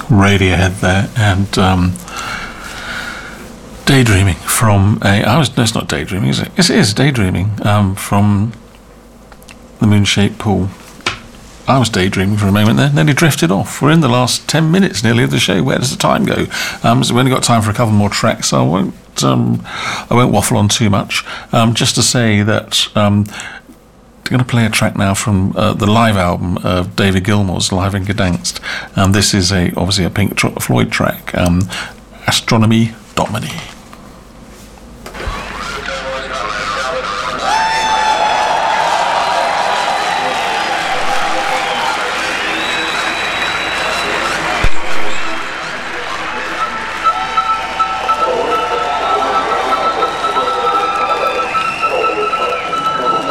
Radiohead there, and Daydreaming from no, it's not Daydreaming, is it? Yes, it is Daydreaming from the Moonshaped Pool. I was daydreaming for a moment there, nearly drifted off. We're in the last 10 minutes nearly of the show. Where does the time go? So we've only got time for a couple more tracks, so I won't waffle on too much. Just to say that I'm going to play a track now from the live album of David Gilmour's Live in Gdansk. This is obviously a Pink Floyd track, Astronomy Domini.